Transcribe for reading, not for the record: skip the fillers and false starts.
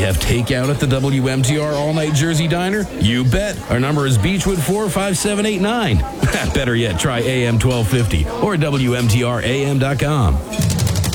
have takeout at the WMTR All-Night Jersey Diner? You bet. Our number is Beechwood 45789. Better yet, try AM 1250 or WMTRAM.com.